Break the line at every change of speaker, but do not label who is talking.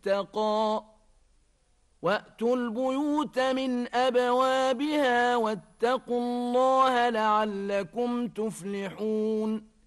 اتقى وأتوا البيوت من أبوابها واتقوا الله لعلكم تفلحون